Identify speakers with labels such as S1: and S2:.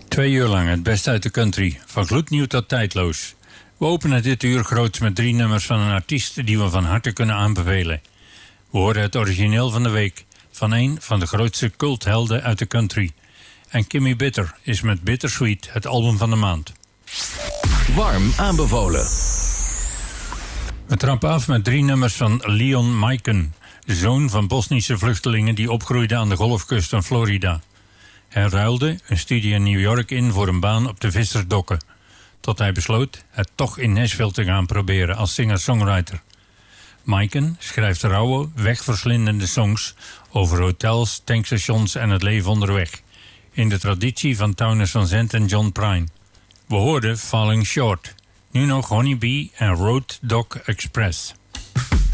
S1: 2 uur lang het beste uit de country, van gloednieuw tot tijdloos. We openen dit uur groots met 3 nummers van een artiest die we van harte kunnen aanbevelen. We horen het origineel van de week, van een van de grootste culthelden uit de country. En Kimmy Bitter is met Bittersweet het album van de maand.
S2: Warm aanbevolen.
S1: We trappen af met 3 nummers van Leon Miken, zoon van Bosnische vluchtelingen die opgroeide aan de golfkust van Florida. Hij ruilde een studie in New York in voor een baan op de vissersdokken, tot hij besloot het toch in Nashville te gaan proberen als singer-songwriter. Miken schrijft rauwe, wegverslindende songs over hotels, tankstations en het leven onderweg, in de traditie van Townes Van Zandt en John Prine. We hoorden Falling Short, nu nog Honeybee en Road Dog Express.